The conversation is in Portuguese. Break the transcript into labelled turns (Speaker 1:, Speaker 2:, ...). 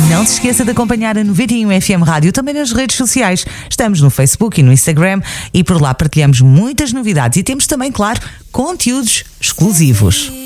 Speaker 1: Não se esqueça de acompanhar a 91 FM Rádio também nas redes sociais. Estamos no Facebook e no Instagram e por lá partilhamos muitas novidades e temos também, claro, conteúdos exclusivos.